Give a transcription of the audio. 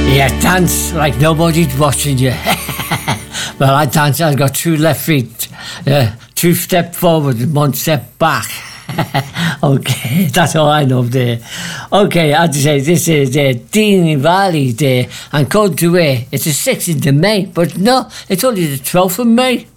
Yeah, dance like nobody's watching you. Well, I dance, I've got 2 left feet, 2 step forward and 1 step back. Okay, that's all I know there. Okay, as I say, this is Dean Valley Day, and Code to Way. It's the 16th of May, but no, it's only the 12th of May.